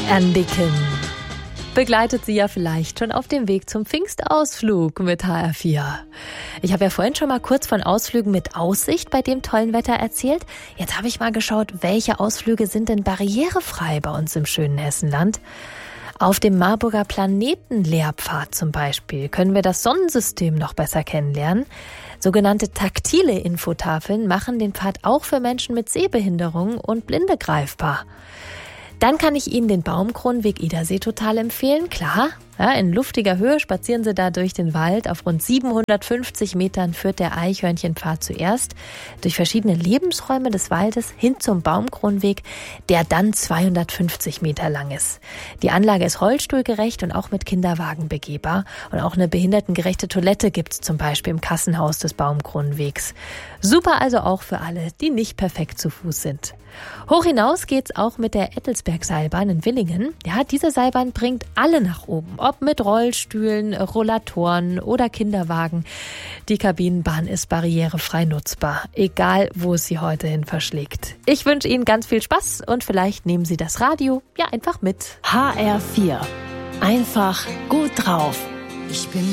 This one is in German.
Andiken begleitet Sie ja vielleicht schon auf dem Weg zum Pfingstausflug mit HR4. Ich habe ja vorhin schon mal kurz von Ausflügen mit Aussicht bei dem tollen Wetter erzählt. Jetzt habe ich mal geschaut, welche Ausflüge sind denn barrierefrei bei uns im schönen Hessenland. Auf dem Marburger Planetenlehrpfad zum Beispiel können wir das Sonnensystem noch besser kennenlernen. Sogenannte taktile Infotafeln machen den Pfad auch für Menschen mit Sehbehinderung und Blinde greifbar. Dann kann ich Ihnen den Baumkronenweg Idersee total empfehlen, klar. Ja, in luftiger Höhe spazieren Sie da durch den Wald. Auf rund 750 Metern führt der Eichhörnchenpfad zuerst durch verschiedene Lebensräume des Waldes hin zum Baumkronenweg, der dann 250 Meter lang ist. Die Anlage ist rollstuhlgerecht und auch mit Kinderwagen begehbar. Und auch eine behindertengerechte Toilette gibt es zum Beispiel im Kassenhaus des Baumkronenwegs. Super also auch für alle, die nicht perfekt zu Fuß sind. Hoch hinaus geht's auch mit der Ettelsberg-Seilbahn in Willingen. Ja, diese Seilbahn bringt alle nach oben, ob mit Rollstühlen, Rollatoren oder Kinderwagen. Die Kabinenbahn ist barrierefrei nutzbar, egal wo es Sie heute hin verschlägt. Ich wünsche Ihnen ganz viel Spaß und vielleicht nehmen Sie das Radio ja einfach mit. HR4. Einfach gut drauf. Ich bin